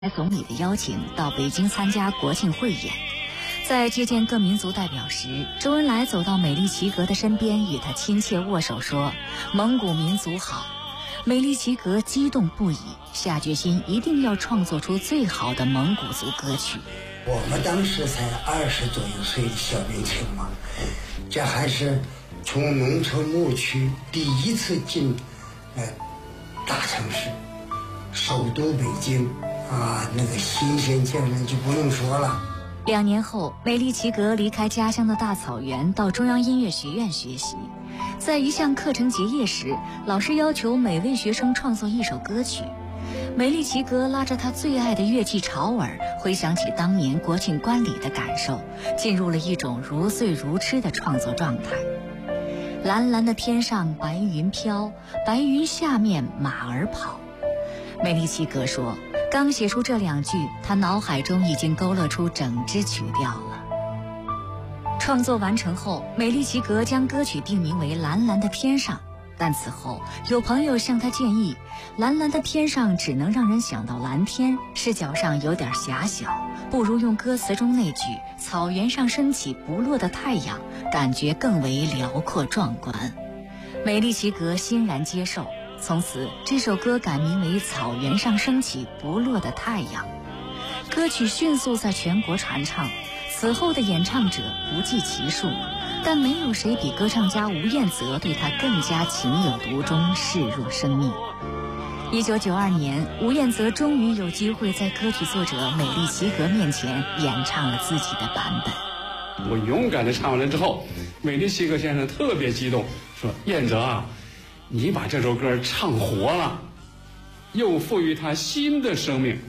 总理的邀请到北京参加国庆汇演。在接见各民族代表时，周恩来走到美丽其格的身边，与他亲切握手说：“蒙古民族好。”美丽其格激动不已，下决心一定要创作出最好的蒙古族歌曲。 我们当时才20多岁的小兵青嘛，这还是从农村牧区第一次进大城市，首都北京啊，那个新鲜劲儿就不用说了。 2年后，美丽其格离开家乡的大草原，到中央音乐学院学习。在一项课程结业时，老师要求每位学生创作一首歌曲。美丽其格拉着他最爱的乐器潮耳，回想起当年国庆观礼的感受，进入了一种如醉如痴的创作状态。蓝蓝的天上白云飘，白云下面马儿跑。美丽其格说，刚写出这2句，他脑海中已经勾勒出整支曲调了。创作完成后，美丽其格将歌曲定名为《蓝蓝的天上》，但此后有朋友向他建议，蓝蓝的天上只能让人想到蓝天，视角上有点狭小，不如用歌词中那句“草原上升起不落的太阳”，感觉更为辽阔壮观。美丽其格欣然接受，从此这首歌改名为《草原上升起不落的太阳》。歌曲迅速在全国传唱，此后的演唱者不计其数，但没有谁比歌唱家吴彦泽对他更加情有独钟，视若生命。1992年，吴彦泽终于有机会在歌曲作者美丽其格面前演唱了自己的版本。 我勇敢地唱完了之后，美丽其格先生特别激动，说：“彦泽啊，你把这首歌唱活了，又赋予它新的生命。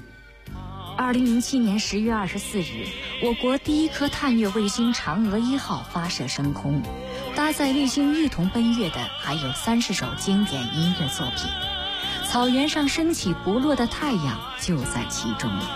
”2007年10月24日，我国第一颗探月卫星嫦娥1号发射升空，搭载卫星一同奔月的还有30首经典音乐作品，草原上升起不落的太阳就在其中。